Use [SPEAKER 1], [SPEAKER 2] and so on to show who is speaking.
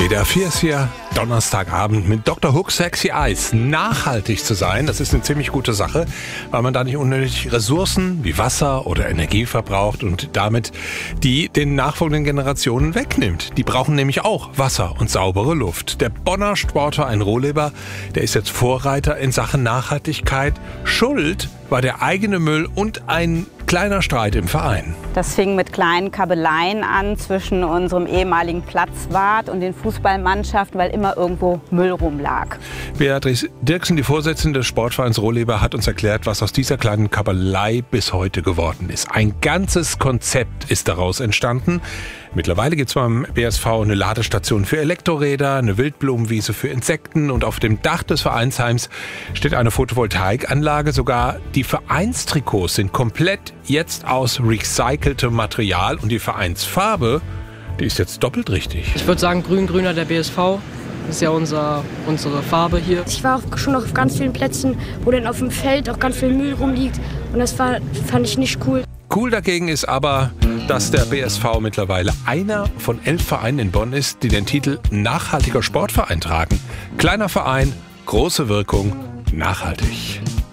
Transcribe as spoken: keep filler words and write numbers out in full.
[SPEAKER 1] W D R vier ist hier Donnerstagabend mit Doktor Hook Sexy Eyes. Nachhaltig zu sein, das ist eine ziemlich gute Sache, weil man da nicht unnötig Ressourcen wie Wasser oder Energie verbraucht und damit die den nachfolgenden Generationen wegnimmt. Die brauchen nämlich auch Wasser und saubere Luft. Der Bonner Sportverein Rohleber, der ist jetzt Vorreiter in Sachen Nachhaltigkeit. Schuld war der eigene Müll und ein kleiner Streit im Verein.
[SPEAKER 2] Das fing mit kleinen Kabeleien an zwischen unserem ehemaligen Platzwart und den Fußballmannschaften, weil immer irgendwo Müll rumlag.
[SPEAKER 1] Beatrice Dirksen, die Vorsitzende des Sportvereins Rohleber, hat uns erklärt, was aus dieser kleinen Kabelei bis heute geworden ist. Ein ganzes Konzept ist daraus entstanden. Mittlerweile gibt es beim B S V eine Ladestation für Elektroräder, eine Wildblumenwiese für Insekten und auf dem Dach des Vereinsheims steht eine Photovoltaikanlage. Sogar die Vereinstrikots sind komplett jetzt aus recyceltem Material und die Vereinsfarbe, die ist jetzt doppelt richtig.
[SPEAKER 3] Ich würde sagen grün-grüner der B S V. Das ist ja unser, unsere Farbe hier.
[SPEAKER 4] Ich war auch schon auf ganz vielen Plätzen, wo dann auf dem Feld auch ganz viel Müll rumliegt. Und das war, fand ich nicht cool.
[SPEAKER 1] Cool dagegen ist aber, dass der B S V mittlerweile einer von elf Vereinen in Bonn ist, die den Titel Nachhaltiger Sportverein tragen. Kleiner Verein, große Wirkung, nachhaltig.